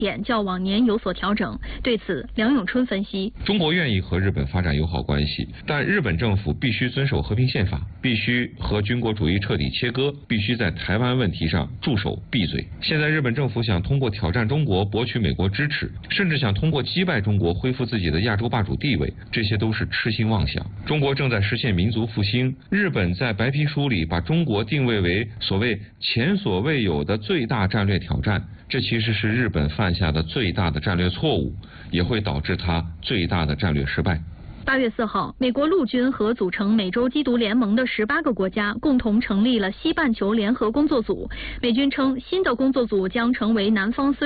点较往年有所调整。对此，梁永春分析： 中国愿意和日本发展友好关系，但日本政府必须遵守和平宪法，必须和军国主义彻底切割，必须在台湾问题上驻守闭嘴。现在日本政府想通过挑战中国博取美国支持，甚至想通过击败中国恢复自己的亚洲霸主地位，这些都是痴心妄想。中国正在实现民族复兴，日本在白皮书里把中国定位为所谓前所未有的最大战略挑战，这其实是日本犯下的最大的战略错误，也会导致它最大的战略失败。 8月4号，美国陆军和组成美洲缉毒联盟的18个国家共同成立了西半球联合工作组。美军称，新的工作组将成为南方司